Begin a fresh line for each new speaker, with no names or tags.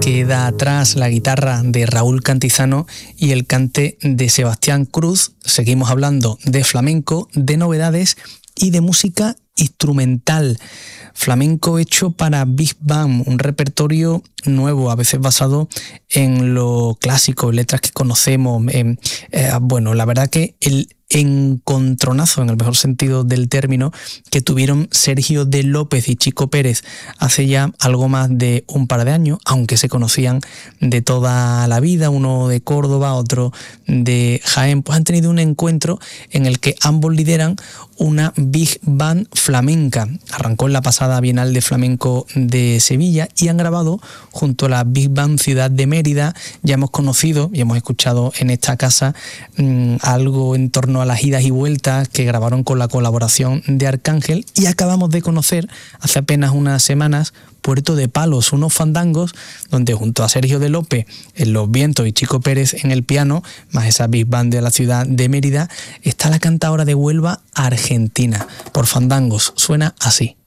queda atrás la guitarra de Raúl Cantizano y el cante de Sebastián Cruz. Seguimos hablando de flamenco, de novedades y de música instrumental. Flamenco hecho para Big Band, un repertorio nuevo, a veces basado en lo clásico, letras que conocemos. Bueno, la verdad que el encontronazo, en el mejor sentido del término, que tuvieron Sergio de López y Chico Pérez hace ya algo más de un par de años, aunque se conocían de toda la vida, uno de Córdoba, otro de Jaén, pues han tenido un encuentro en el que ambos lideran una Big Band flamenca. Arrancó en la pasada Bienal de Flamenco de Sevilla y han grabado junto a la Big Band Ciudad de Mérida. Ya hemos conocido y hemos escuchado en esta casa algo en torno a las idas y vueltas que grabaron con la colaboración de Arcángel, y acabamos de conocer hace apenas unas semanas Puerto de Palos, unos fandangos donde junto a Sergio de López en los vientos y Chico Pérez en el piano, más esa Big Band de la ciudad de Mérida, está la cantadora de Huelva, Argentina. Por fandangos, suena así.